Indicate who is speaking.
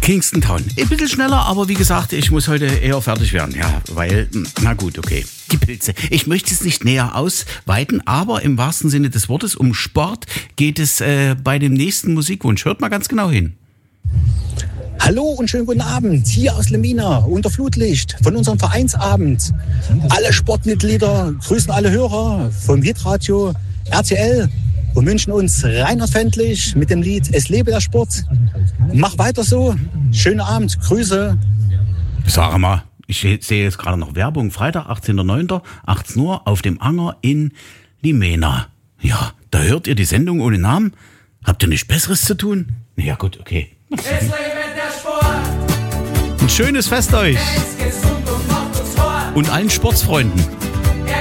Speaker 1: Kingston Town. Ein bisschen schneller, aber wie gesagt, ich muss heute eher fertig werden. Ja, weil, na gut, okay. Die Pilze. Ich möchte es nicht näher ausweiten, aber im wahrsten Sinne des Wortes um Sport geht es bei dem nächsten Musikwunsch. Hört mal ganz genau hin.
Speaker 2: Hallo und schönen guten Abend, hier aus Lemina, unter Flutlicht, von unserem Vereinsabend. Alle Sportmitglieder grüßen alle Hörer vom Hitradio RTL und wünschen uns reinhardtfendlich mit dem Lied Es lebe der Sport. Mach weiter so, schönen Abend, Grüße.
Speaker 1: Sag mal, ich sehe jetzt gerade noch Werbung, Freitag, 18.09., 18 Uhr auf dem Anger in Limena. Ja, da hört ihr die Sendung ohne Namen. Habt ihr nichts Besseres zu tun? Ja gut, okay.
Speaker 3: Es lebe der Sport.
Speaker 1: Ein schönes Fest euch.
Speaker 3: Er ist gesund und macht uns fort.
Speaker 1: Und allen Sportsfreunden.